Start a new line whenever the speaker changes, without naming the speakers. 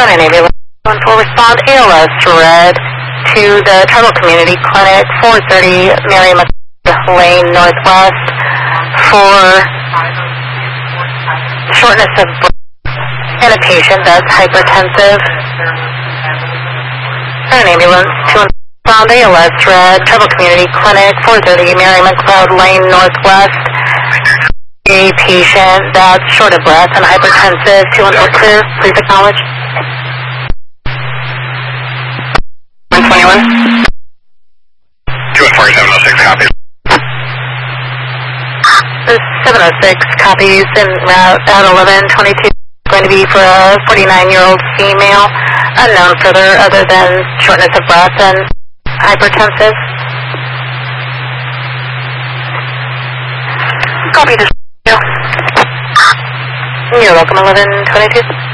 An ambulance will respond ALS red to the Tribal Community Clinic, 430 Mary McLeod Lane Northwest for shortness of breath in a patient that's hypertensive. An ambulance to respond ALS red, Tribal Community Clinic, 430 Mary McLeod Lane Northwest. A patient that's short of breath and hypertensive, 214 clear, please acknowledge. 121.
24706 copies.
706 copies en route at 1122. Going to be for a 49-year-old female, unknown further other than shortness of breath and hypertensive. Copy this. You're welcome, 1122.